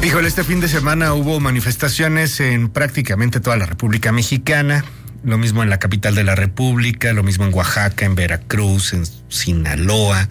Híjole, este fin de semana hubo manifestaciones en prácticamente toda la República Mexicana, lo mismo en la capital de la República, lo mismo en Oaxaca, en Veracruz, en Sinaloa,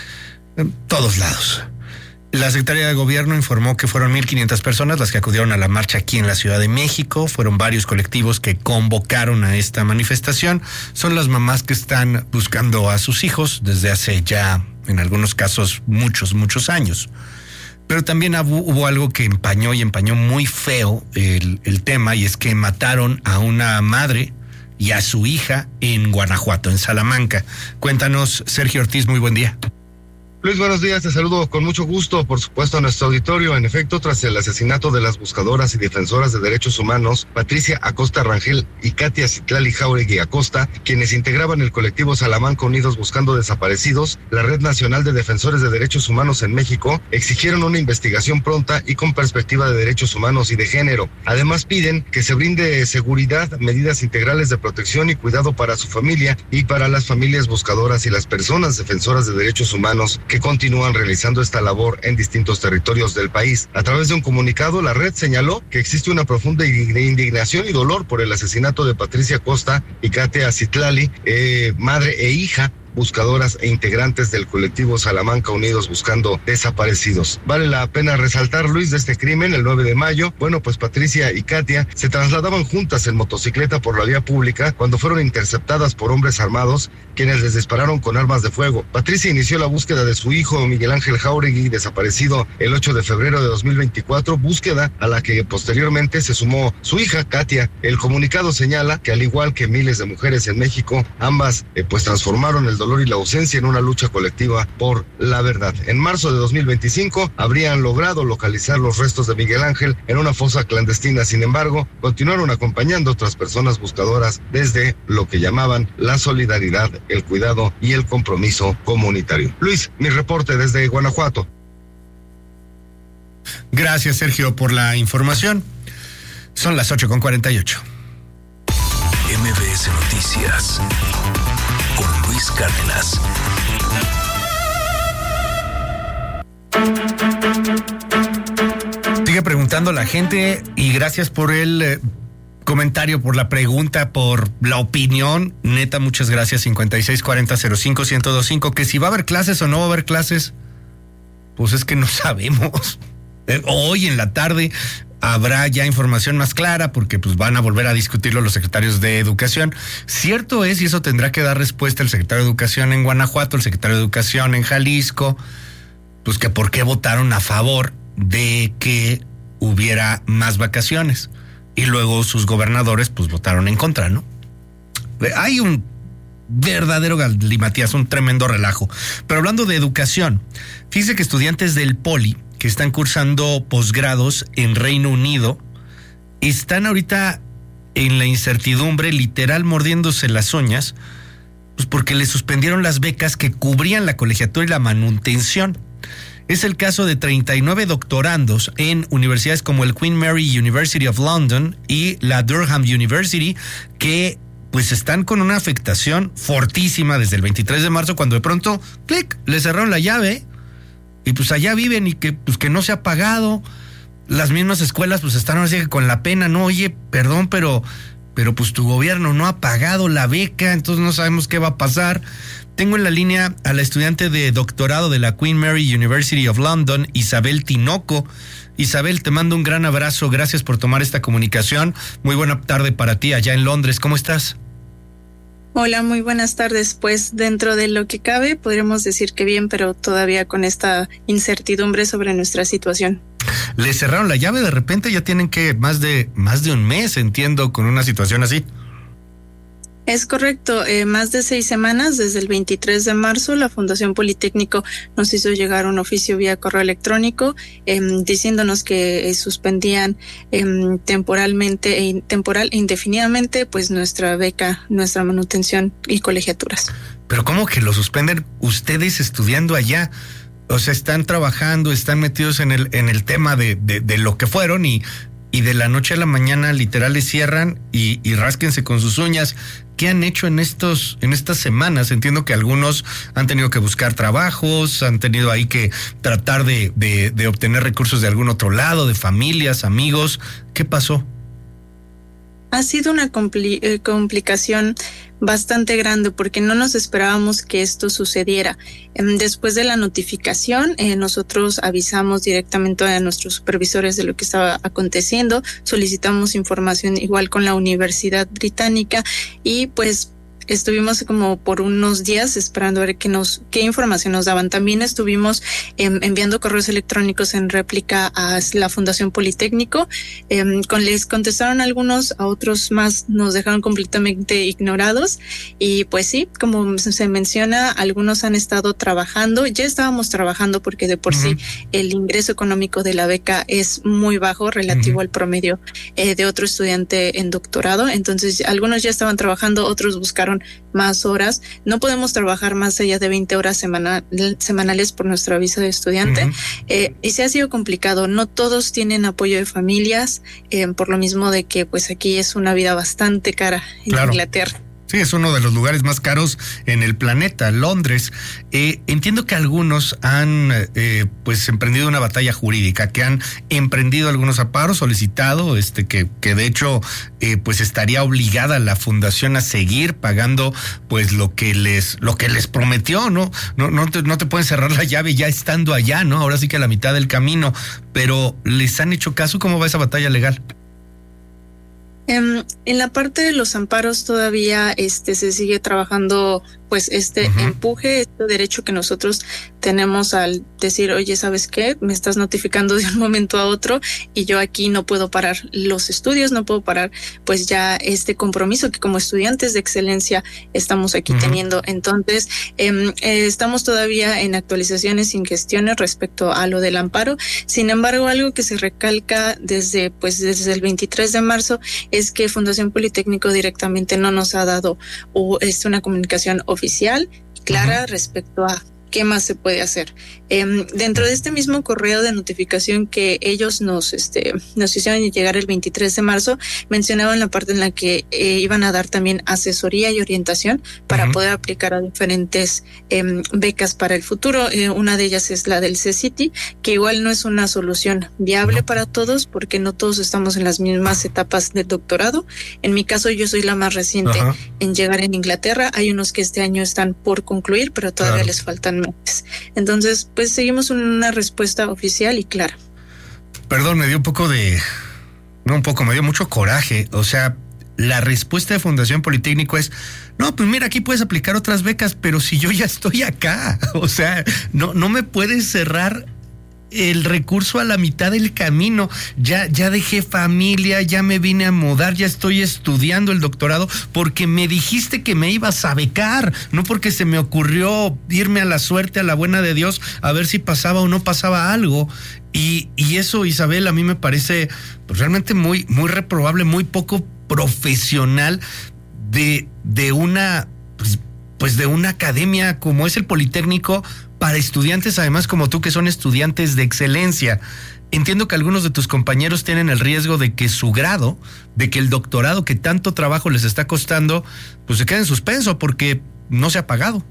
en todos lados. La Secretaría de Gobierno informó que fueron 1,500 personas las que acudieron a la marcha aquí en la Ciudad de México. Fueron varios colectivos que convocaron a esta manifestación. Son las mamás que están buscando a sus hijos desde hace ya, en algunos casos, muchos años. Pero también hubo algo que empañó muy feo el tema, y es que mataron a una madre y a su hija en Guanajuato, en Salamanca. Cuéntanos, Sergio Ortiz, muy buen día. Luis, buenos días, te saludo con mucho gusto, por supuesto, a nuestro auditorio. En efecto, tras el asesinato de las buscadoras y defensoras de derechos humanos, Patricia Acosta Rangel y Katia Citlali Jáuregui Acosta, quienes integraban el colectivo Salamanca Unidos Buscando Desaparecidos, la Red Nacional de Defensores de Derechos Humanos en México, exigieron una investigación pronta y con perspectiva de derechos humanos y de género. Además, piden que se brinde seguridad, medidas integrales de protección y cuidado para su familia y para las familias buscadoras y las personas defensoras de derechos humanos que continúan realizando esta labor en distintos territorios del país. A través de un comunicado, la red señaló que existe una profunda indignación y dolor por el asesinato de Patricia Acosta y Katia Citlali, madre e hija, buscadoras e integrantes del colectivo Salamanca Unidos Buscando Desaparecidos. Vale la pena resaltar, Luis, de este crimen, el 9 de mayo, pues Patricia y Katia se trasladaban juntas en motocicleta por la vía pública cuando fueron interceptadas por hombres armados, quienes les dispararon con armas de fuego. Patricia inició la búsqueda de su hijo Miguel Ángel Jáuregui, desaparecido el 8 de febrero de 2024, búsqueda a la que posteriormente se sumó su hija Katia. El comunicado señala que, al igual que miles de mujeres en México, ambas transformaron el dolor y la ausencia en una lucha colectiva por la verdad. En marzo de 2025 habrían logrado localizar los restos de Miguel Ángel en una fosa clandestina. Sin embargo, continuaron acompañando a otras personas buscadoras desde lo que llamaban la solidaridad, el cuidado y el compromiso comunitario. Luis, mi reporte desde Guanajuato. Gracias, Sergio, por la información. Son las 8:48. MBS Noticias con Luis Cárdenas. Sigue preguntando la gente, y gracias por el comentario, por la pregunta, por la opinión. Neta, muchas gracias. 5640-05-1025. Que si va a haber clases o no va a haber clases, pues es que no sabemos. Hoy en la tarde habrá ya información más clara, porque pues van a volver a discutirlo los secretarios de Educación. Cierto es, y eso tendrá que dar respuesta el secretario de Educación en Guanajuato, el secretario de Educación en Jalisco, pues que por qué votaron a favor de que hubiera más vacaciones, y luego sus gobernadores pues votaron en contra, ¿no? Hay un verdadero galimatías, un tremendo relajo. Pero hablando de educación, fíjese que estudiantes del Poli que están cursando posgrados en Reino Unido están ahorita en la incertidumbre, literal mordiéndose las uñas, pues porque les suspendieron las becas que cubrían la colegiatura y la manutención. Es el caso de 39 doctorandos en universidades como el Queen Mary University of London y la Durham University, que pues están con una afectación fortísima desde el 23 de marzo, cuando de pronto, clic, le cerraron la llave. Y pues allá viven, y que pues que no se ha pagado. Las mismas escuelas pues están así con la pena, no, oye, perdón, pero pues tu gobierno no ha pagado la beca, entonces no sabemos qué va a pasar. Tengo en la línea a la estudiante de doctorado de la Queen Mary University of London, Isabel Tinoco. Isabel, te mando un gran abrazo, gracias por tomar esta comunicación. Muy buena tarde para ti allá en Londres, ¿cómo estás? Hola, muy buenas tardes. Pues dentro de lo que cabe, podríamos decir que bien, pero todavía con esta incertidumbre sobre nuestra situación. Le cerraron la llave de repente, ya tienen que más de un mes, entiendo, con una situación así. Es correcto, más de 6 semanas, desde el 23 de marzo, la Fundación Politécnico nos hizo llegar un oficio vía correo electrónico diciéndonos que suspendían temporal e indefinidamente pues nuestra beca, nuestra manutención y colegiaturas. Pero ¿cómo que lo suspenden ustedes estudiando allá? O sea, están trabajando, están metidos en el tema de lo que fueron, y y de la noche a la mañana literal les cierran y rásquense con sus uñas. ¿Qué han hecho en estas semanas? Entiendo que algunos han tenido que buscar trabajos, han tenido ahí que tratar de obtener recursos de algún otro lado, de familias, amigos. ¿Qué pasó? Ha sido una complicación bastante grande porque no nos esperábamos que esto sucediera. Después de la notificación, nosotros avisamos directamente a nuestros supervisores de lo que estaba aconteciendo, solicitamos información igual con la Universidad Británica y pues estuvimos como por unos días esperando a ver qué información nos daban. También estuvimos enviando correos electrónicos en réplica a la Fundación Politécnico. Les contestaron algunos, a otros más nos dejaron completamente ignorados. Y pues sí, como se menciona, algunos han estado trabajando. Ya estábamos trabajando porque de por sí el ingreso económico de la beca es muy bajo relativo al promedio de otro estudiante en doctorado. Entonces, algunos ya estaban trabajando, otros buscaron más horas. No podemos trabajar más allá de 20 horas semanales por nuestra visa de estudiante. Y sí ha sido complicado. No todos tienen apoyo de familias, por lo mismo de que pues aquí es una vida bastante cara en Inglaterra. Sí, es uno de los lugares más caros en el planeta, Londres. Entiendo que algunos han pues emprendido una batalla jurídica, que han emprendido algunos amparos, solicitado que de hecho pues estaría obligada la fundación a seguir pagando pues lo que les prometió, ¿no? No te pueden cerrar la llave ya estando allá, ¿no? Ahora sí que a la mitad del camino, pero ¿les han hecho caso? ¿Cómo va esa batalla legal? En la parte de los amparos todavía se sigue trabajando pues empuje, este derecho que nosotros tenemos al decir, oye, ¿sabes qué? Me estás notificando de un momento a otro y yo aquí no puedo parar los estudios, no puedo parar pues ya este compromiso que como estudiantes de excelencia estamos aquí teniendo. Entonces, estamos todavía en actualizaciones y gestiones respecto a lo del amparo. Sin embargo, algo que se recalca desde el 23 de marzo es que Fundación Politécnico directamente no nos ha dado una comunicación oficial y clara respecto a qué más se puede hacer. Dentro de este mismo correo de notificación que ellos nos hicieron llegar el 23 de marzo, mencionaban la parte en la que iban a dar también asesoría y orientación para poder aplicar a diferentes becas para el futuro. Una de ellas es la del CCT, que igual no es una solución viable para todos porque no todos estamos en las mismas etapas del doctorado. En mi caso, yo soy la más reciente en llegar en Inglaterra. Hay unos que este año están por concluir, pero todavía les faltan meses. Entonces, pues seguimos una respuesta oficial y clara. Perdón, me dio me dio mucho coraje. O sea, la respuesta de Fundación Politécnico es, no, pues mira, aquí puedes aplicar otras becas, pero si yo ya estoy acá, o sea, no me puedes cerrar el recurso a la mitad del camino. Ya dejé familia, ya me vine a mudar, ya estoy estudiando el doctorado porque me dijiste que me ibas a becar, no porque se me ocurrió irme a la suerte, a la buena de Dios, a ver si pasaba o no pasaba algo. Y eso, Isabel, a mí me parece pues, realmente muy, muy reprobable, muy poco profesional de una pues de una academia como es el Politécnico, para estudiantes además como tú que son estudiantes de excelencia. Entiendo que algunos de tus compañeros tienen el riesgo de que su grado, de que el doctorado que tanto trabajo les está costando, pues se quede en suspenso porque no se ha pagado.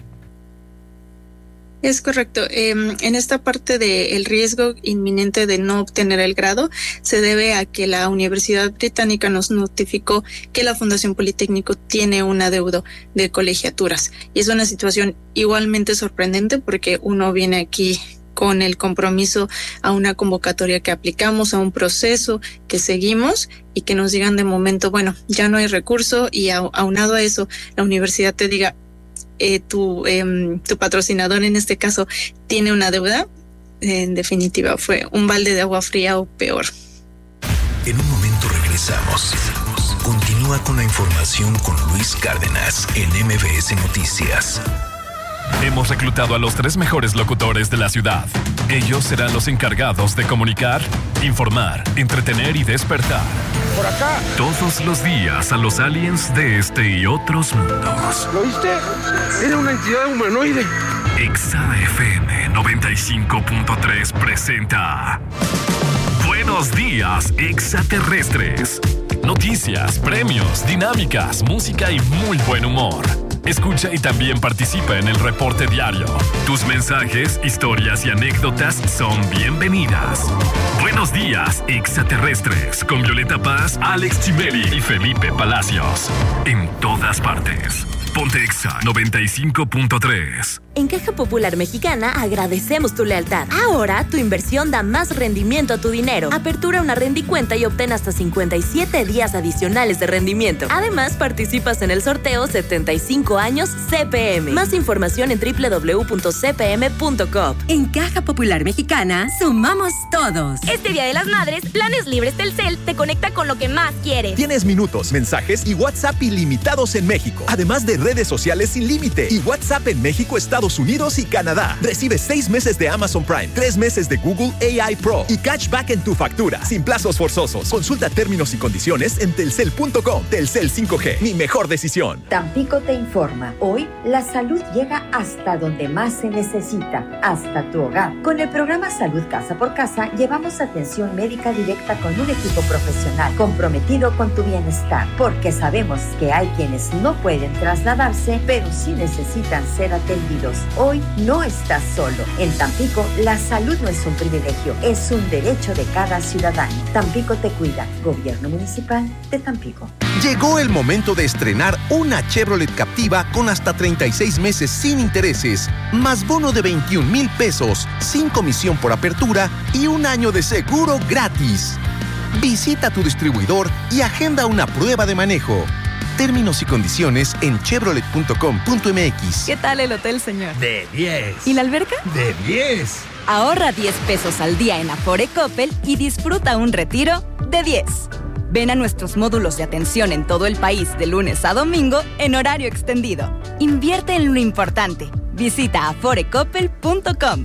Es correcto. En esta parte del riesgo inminente de no obtener el grado se debe a que la Universidad Británica nos notificó que la Fundación Politécnico tiene un adeudo de colegiaturas. Y es una situación igualmente sorprendente porque uno viene aquí con el compromiso a una convocatoria que aplicamos, a un proceso que seguimos y que nos digan de momento, bueno, ya no hay recurso y aunado a eso, la universidad te diga, tu patrocinador en este caso tiene una deuda. En definitiva fue un balde de agua fría o peor. En un momento regresamos. Continúa con la información con Luis Cárdenas en MBS Noticias. Hemos reclutado a los 3 mejores locutores de la ciudad. Ellos serán los encargados de comunicar, informar, entretener y despertar. Por acá. Todos los días a los aliens de este y otros mundos. ¿Lo oíste? Era una entidad humanoide. Exa FM 95.3 presenta Pueblo Buenos días, extraterrestres. Noticias, premios, dinámicas, música y muy buen humor. Escucha y también participa en el reporte diario. Tus mensajes, historias y anécdotas son bienvenidas. Buenos días, extraterrestres, con Violeta Paz, Alex Chimeli y Felipe Palacios. En todas partes. Ponte Exa 95.3. En Caja Popular Mexicana agradecemos tu lealtad. Ahora tu inversión da más rendimiento a tu dinero. Apertura una rendicuenta y obtén hasta 57 días adicionales de rendimiento. Además, participas en el sorteo 75 años CPM. Más información en www.cpm.com. En Caja Popular Mexicana, sumamos todos. Este Día de las Madres, Planes Libres Telcel te conecta con lo que más quieres. Tienes minutos, mensajes y WhatsApp ilimitados en México. Además de redes sociales sin límite y WhatsApp en México, Estados Unidos y Canadá. Recibe 6 meses de Amazon Prime, 3 meses de Google AI Pro y cashback en tu factura, sin plazos forzosos. Consulta términos y condiciones en telcel.com. Telcel 5G, mi mejor decisión. Tampico te informa. Hoy la salud llega hasta donde más se necesita, hasta tu hogar. Con el programa Salud Casa por Casa, llevamos atención médica directa con un equipo profesional comprometido con tu bienestar, porque sabemos que hay quienes no pueden trasladarse, pero sí necesitan ser atendidos. Hoy no estás solo. En Tampico, la salud no es un privilegio, es un derecho de cada ciudadano. Tampico te cuida. Gobierno Municipal de Tampico. Llegó el momento de estrenar una Chevrolet Captiva con hasta 36 meses sin intereses, más bono de 21,000 pesos, sin comisión por apertura y un año de seguro gratis. Visita tu distribuidor y agenda una prueba de manejo. Términos y condiciones en chevrolet.com.mx. ¿Qué tal el hotel, señor? De 10. ¿Y la alberca? De 10. Ahorra 10 pesos al día en Afore Coppel y disfruta un retiro de 10. Ven a nuestros módulos de atención en todo el país de lunes a domingo en horario extendido. Invierte en lo importante. Visita aforecoppel.com.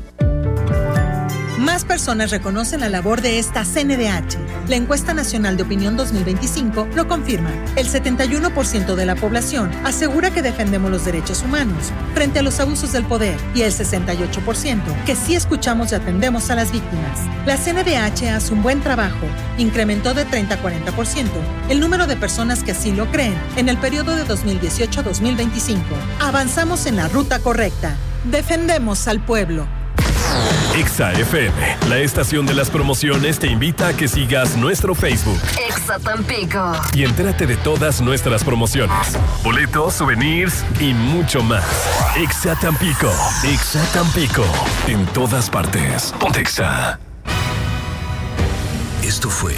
Más personas reconocen la labor de esta CNDH. La encuesta nacional de opinión 2025 lo confirma. El 71% de la población asegura que defendemos los derechos humanos frente a los abusos del poder y el 68% que sí escuchamos y atendemos a las víctimas. La CNDH hace un buen trabajo. Incrementó de 30 a 40% el número de personas que así lo creen en el periodo de 2018 a 2025. Avanzamos en la ruta correcta. Defendemos al pueblo. Exa FM, la estación de las promociones, te invita a que sigas nuestro Facebook. Exa Tampico. Y entérate de todas nuestras promociones, boletos, souvenirs y mucho más. Exa Tampico. Exa Tampico. En todas partes. Ponte Exa. Esto fue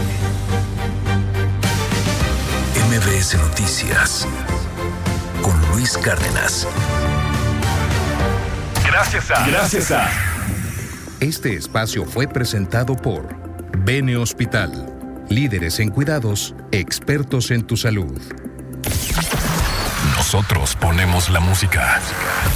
MBS Noticias con Luis Cárdenas. Gracias a. Este espacio fue presentado por Bene Hospital. Líderes en cuidados, expertos en tu salud. Nosotros ponemos la música.